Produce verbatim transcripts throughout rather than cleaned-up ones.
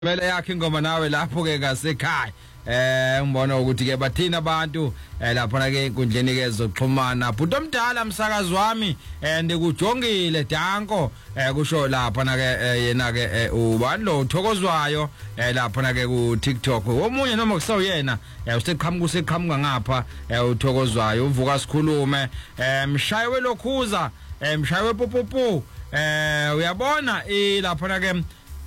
Mele yakhe ingoma nawe lapho ke ngasekhaya eh ngibona ukuthi ke bathina abantu eh lapha na ke inkundleni ke zoxhumana bhuti omdala umsakazi wami eh ndikujongile Danko eh kusho lapha na ke yena ke ubani lo uthokozwayo eh lapha na ke ku TikTok omunye noma kusawuyena eh useqhamuka useqhamuka ngapha eh uthokozwayo uvuka sikhulume eh mshayiwe lokhuza eh mshayiwe popopo eh uyabona ilapha na ke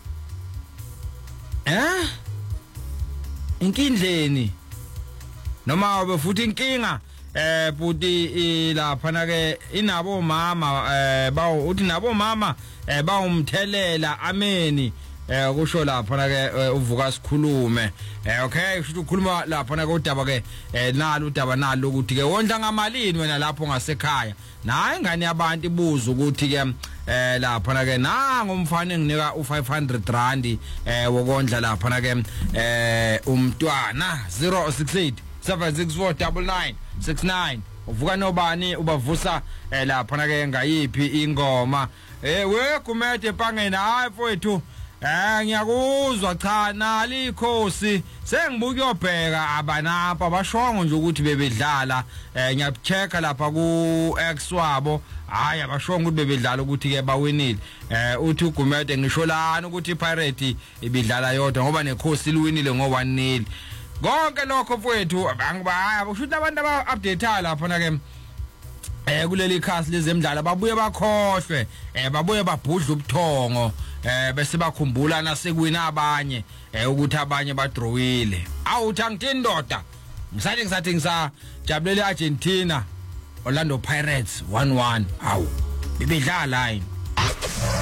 eh inkindleni noma ube futhi inkinga eh buti lapha na ke inabo mama eh bawo uthi nabo mama eh bawumthelela ameni eh kusho lapha na ke uvuka sikhulume eh okay kusho ukukhuluma lapha na ke udaba ke nalo udaba nalo ukuthi ke wondla ngamalini wena lapho ngasekhaya naye ingane yabantu ibuza ukuthi ke eh lapha na ke nanga umfana enginika u five hundred rand eh wokondla lapha na ke eh umntwana zero six eight seven six four nine nine six nine uvuka nobani ubavusa eh lapha na ke ngayiphi ingoma eh we kumede pangena hayi mfowethu eh ngiyakuzwa cha nali ikhosi sengibuka uyobheka abanapha bashongo nje ukuthi bebedlala eh ngiyachecka lapha ku X wabo hayi abashongo ukuthi bebedlala ukuthi ke bawinile eh uthi ugumede ngisho lana ukuthi iPirate ibidlala yodwa ngoba nekhosi liwinile ngo one nil konke lokho mfowethu angibaya ushuthi abantu aba update lapha na ke eh kuleli khasi lezemidlalo babuye bakhohlwe eh babuye babhudla ubuthongo eh bese bakhumbula nasekuwina abanye eh ukuthi abanye badrowile awuthi angithini ndoda ngisathi ngisathi ngisajabulele Argentina Orlando Pirates one one hawu bebedlala yini